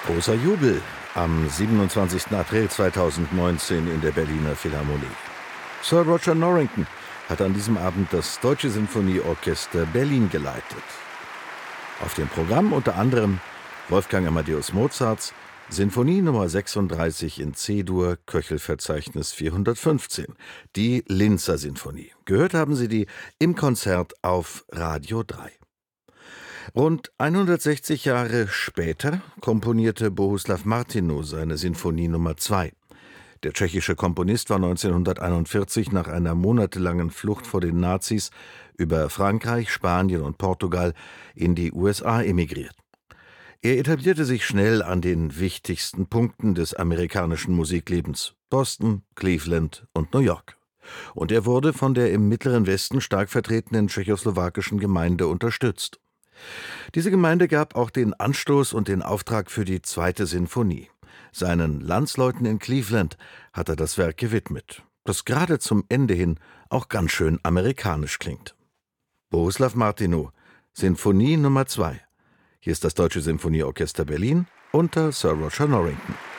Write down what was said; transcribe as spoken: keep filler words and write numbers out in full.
Großer Jubel am siebenundzwanzigsten April zweitausendneunzehn in der Berliner Philharmonie. Sir Roger Norrington hat an diesem Abend das Deutsche Sinfonieorchester Berlin geleitet. Auf dem Programm unter anderem Wolfgang Amadeus Mozarts Sinfonie Nummer sechsunddreißig in C-Dur, Köchelverzeichnis vierhundertfünfzehn, die Linzer Sinfonie. Gehört haben Sie die im Konzert auf Radio drei. Rund hundertsechzig Jahre später komponierte Bohuslav Martinu seine Sinfonie Nummer zwei. Der tschechische Komponist war neunzehnhunderteinundvierzig nach einer monatelangen Flucht vor den Nazis über Frankreich, Spanien und Portugal in die U S A emigriert. Er etablierte sich schnell an den wichtigsten Punkten des amerikanischen Musiklebens: Boston, Cleveland und New York. Und er wurde von der im Mittleren Westen stark vertretenen tschechoslowakischen Gemeinde unterstützt. Diese Gemeinde gab auch den Anstoß und den Auftrag für die zweite Sinfonie. Seinen Landsleuten in Cleveland hat er das Werk gewidmet, das gerade zum Ende hin auch ganz schön amerikanisch klingt. Bohuslav Martinu, Sinfonie Nummer zwei. Hier ist das Deutsche Sinfonieorchester Berlin unter Sir Roger Norrington.